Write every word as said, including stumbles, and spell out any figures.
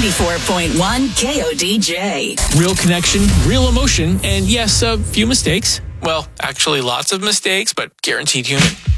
ninety-four point one K O D J. Real connection, real emotion, and yes, a few mistakes. Well, actually lots of mistakes, but guaranteed human.